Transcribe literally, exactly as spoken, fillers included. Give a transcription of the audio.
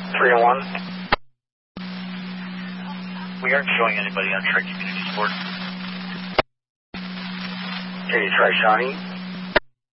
three oh one. We aren't showing anybody on Trek Community Support. Okay, you try Shawnee.